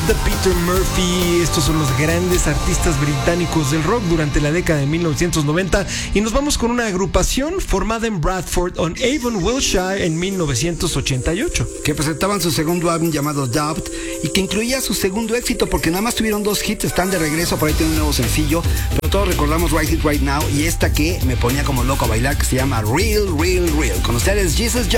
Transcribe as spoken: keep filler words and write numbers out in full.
de Peter Murphy. Estos son los grandes artistas británicos del rock durante la década de mil novecientos noventa. Y nos vamos con una agrupación formada en Bradford, on Avon, Wiltshire, en mil novecientos ochenta y ocho. Que presentaban su segundo álbum llamado Doubt y que incluía su segundo éxito porque nada más tuvieron dos hits, están de regreso, por ahí tienen un nuevo sencillo, pero todos recordamos Right It Right Now y esta que me ponía como loco a bailar, que se llama Real, Real, Real. Con ustedes, Jesus Jones.